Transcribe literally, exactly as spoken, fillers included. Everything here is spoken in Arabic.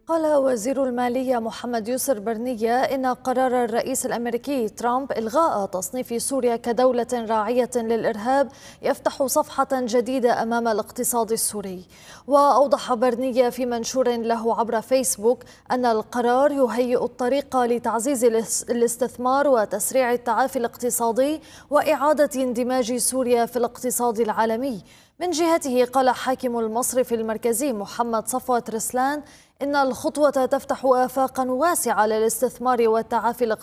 قال وزير المالية محمد يسر برنية إن قرار الرئيس الأمريكي ترامب إلغاء تصنيف سوريا كدولة راعية للإرهاب يفتح صفحة جديدة أمام الاقتصاد السوري. وأوضح برنية في منشور له عبر فيسبوك أن القرار يهيئ الطريق لتعزيز الاستثمار وتسريع التعافي الاقتصادي وإعادة اندماج سوريا في الاقتصاد العالمي. من جهته قال حاكم المصرف المركزي محمد صفوت رسلان إن الخطوة تفتح آفاقا واسعة للاستثمار والتعافي الاقتصادي